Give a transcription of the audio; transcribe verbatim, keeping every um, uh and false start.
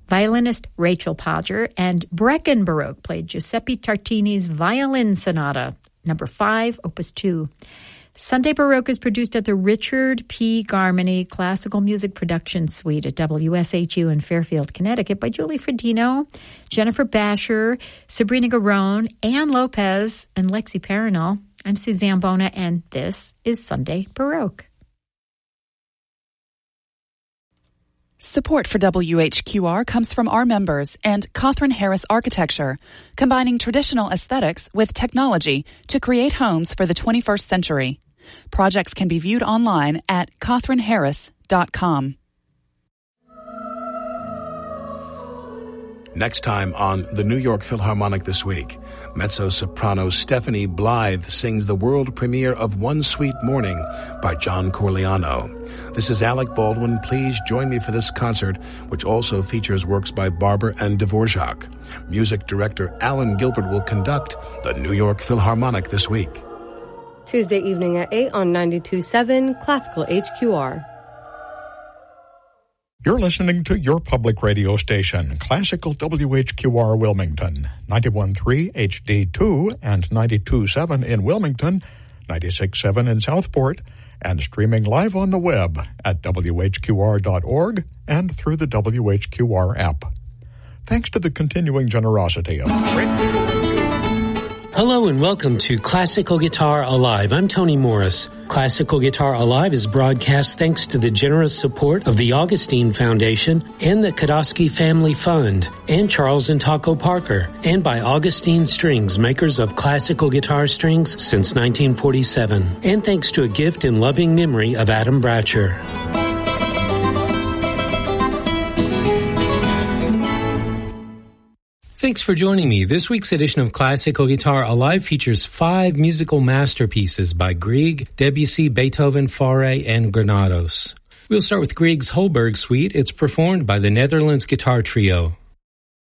violinist Rachel Podger, and Brecken Baroque played Giuseppe Tartini's Violin Sonata, number five, opus two. Sunday Baroque is produced at the Richard P. Garmany Classical Music Production Suite at W S H U in Fairfield, Connecticut by Julie Fredino, Jennifer Basher, Sabrina Garone, Ann Lopez, and Lexi Parinal. I'm Suzanne Bona, and this is Sunday Baroque. Support for W H Q R comes from our members and Catherine Harris Architecture, combining traditional aesthetics with technology to create homes for the twenty-first century. Projects can be viewed online at catherine harris dot com. Next time on the New York Philharmonic This Week, mezzo-soprano Stephanie Blythe sings the world premiere of One Sweet Morning by John Corigliano. This is Alec Baldwin. Please join me for this concert, which also features works by Barber and Dvorak. Music director Alan Gilbert will conduct the New York Philharmonic This Week. Tuesday evening at eight on ninety-two point seven Classical H Q R. You're listening to your public radio station, Classical W H Q R Wilmington, ninety-one point three H D two and ninety-two point seven in Wilmington, ninety-six point seven in Southport, and streaming live on the web at W H Q R dot org and through the W H Q R app. Thanks to the continuing generosity of great people like you. Hello and welcome to Classical Guitar Alive. I'm Tony Morris. Classical Guitar Alive is broadcast thanks to the generous support of the Augustine Foundation and the Kodosky Family Fund and Charles and Taco Parker, and by Augustine Strings, makers of classical guitar strings since nineteen forty-seven. And thanks to a gift in loving memory of Adam Bratcher. Thanks for joining me. This week's edition of Classical Guitar Alive features five musical masterpieces by Grieg, Debussy, Beethoven, Fauré, and Granados. We'll start with Grieg's Holberg Suite. It's performed by the Netherlands Guitar Trio.